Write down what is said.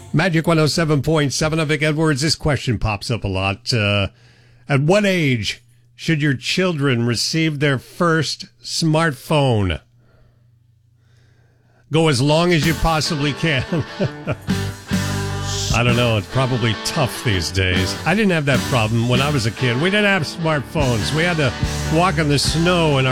Magic 107.7 of Vic Edwards. This question pops up a lot. At what age should your children receive their first smartphone? Go as long as you possibly can. I don't know. It's probably tough these days. I didn't have that problem when I was a kid. We didn't have smartphones. We had to walk in the snow in our